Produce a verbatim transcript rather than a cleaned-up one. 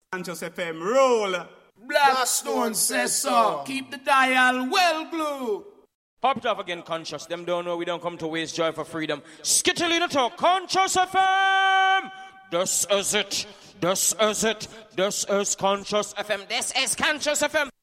Conscious F M roll. Blackstone says so. Keep the dial well glued. Pop it off again, Conscious. Them don't know we don't come to waste joy for freedom. Skittle talk, Conscious F M. This is it. This is it. This is Conscious F M. This is Conscious F M.